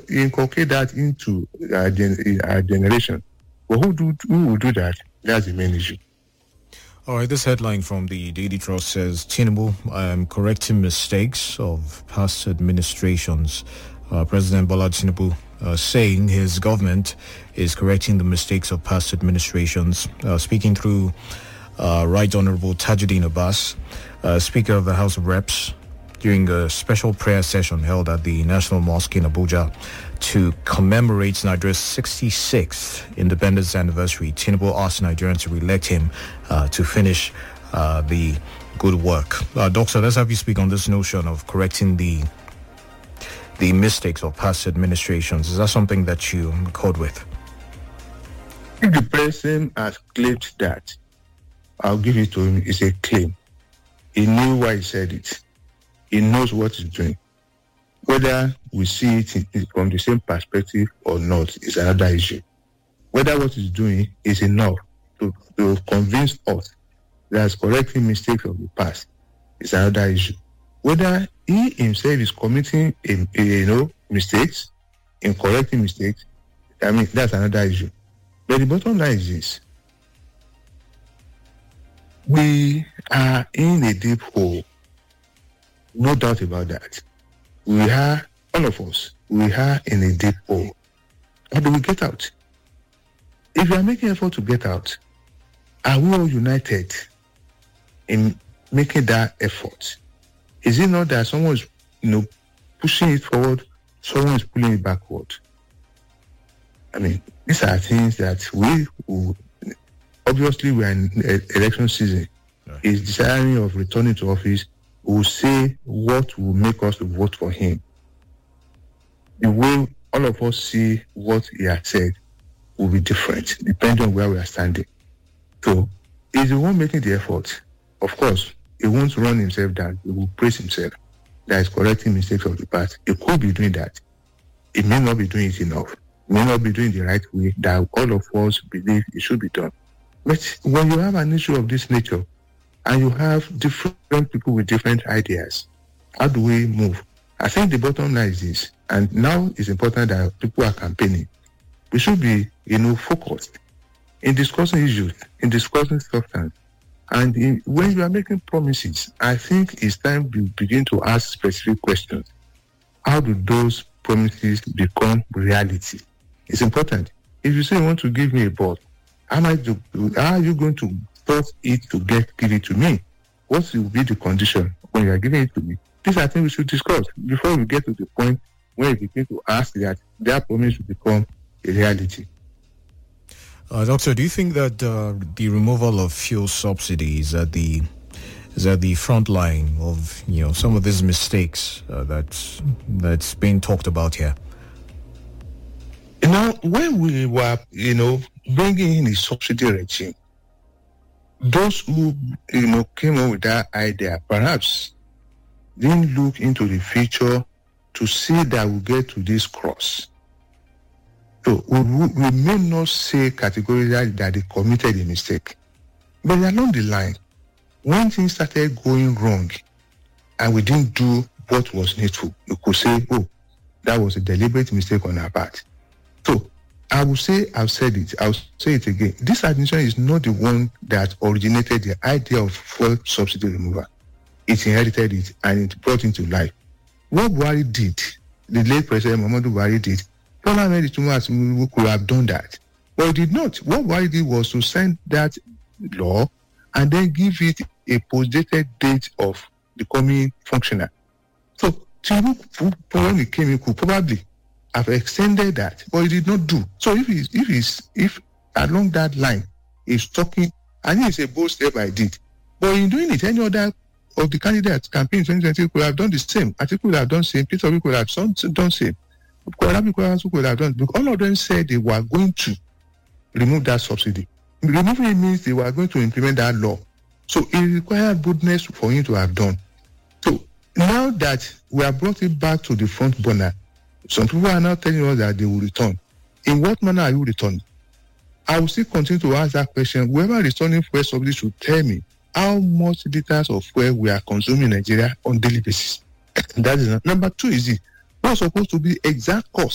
inculcate that into our generation. But who will do that? That's the main issue. All right, this headline from the Daily Trust says, Tinubu correcting mistakes of past administrations. President Bola Tinubu saying his government is correcting the mistakes of past administrations. Speaking through Right Honorable Tajuddin Abbas, Speaker of the House of Reps, during a special prayer session held at the National Mosque in Abuja to commemorate Nigeria's 66th independence anniversary, Tinubu asked Nigerians to re-elect him to finish the good work. Doctor, let's have you speak on this notion of correcting the mistakes of past administrations. Is that something that you accord with? If the person has claimed that, I'll give it to him. It's a claim. He knew why he said it. He knows what he's doing. Whether we see it from the same perspective or not is another issue. Whether what he's doing is enough to convince us that correcting mistakes of the past is another issue. Whether he himself is committing mistakes in correcting mistakes, that's another issue. But the bottom line is this: we are in a deep hole. No doubt about that. We are, all of us, we are in a deep hole. How do we get out? If we are making effort to get out, are we all united in making that effort? Is it not that someone is, pushing it forward, someone is pulling it backward? These are things that obviously we are in election season. Right. He's desiring of returning to office. Will say what will make us to vote for him. The way all of us see what he has said will be different depending on where we are standing. So, he's the one making the effort. Of course, he won't run himself down. He will praise himself that is correcting mistakes of the past. He could be doing that. He may not be doing it enough. He may not be doing the right way that all of us believe it should be done. But when you have an issue of this nature, and you have different people with different ideas, how do we move? I think the bottom line is this, and now it's important that people are campaigning. We should be, focused in discussing issues, in discussing substance. And when you are making promises, I think it's time to begin to ask specific questions. How do those promises become reality? It's important. If you say you want to give me a ball, how are you going to force it to give it to me? What will be the condition when you are giving it to me? These are things we should discuss before we get to the point where we begin to ask that their promise will become a reality. Doctor, do you think that the removal of fuel subsidies is at the front line of some of these mistakes that's being talked about here? When we were bringing in a subsidy regime, those who came up with that idea perhaps didn't look into the future to see that we get to this cross. So we may not say categorically that they committed a mistake, but along the line, when things started going wrong and we didn't do what was needful, we could say, that was a deliberate mistake on our part. So I will say, I've said it, I'll say it again. This administration is not the one that originated the idea of fuel subsidy removal. It inherited it and it brought into life. What Buhari did, the late President Muhammadu Buhari did, Bola Ahmed Tinubu could have done that. But he did not. What Buhari did was to send that law and then give it a post-dated date of becoming functional. So Tinubu, when he came in, could probably have extended that, but he did not do. So if along that line he's talking, and it's a bold step I did, but in doing it, any other of the candidates campaign 2020 could have done the same. Atiku could have done the same. Peter Obi could have done the same. Could have done. Because all of them said they were going to remove that subsidy. Removing it means they were going to implement that law. So it required boldness for him to have done. So now that we have brought it back to the front burner, some people are now telling us that they will return. In what manner are you returning? I will still continue to ask that question. Whoever is returning fuel subsidy should tell me how much liters of fuel we are consuming in Nigeria on daily basis. That is number two. Is it what's supposed to be exact cost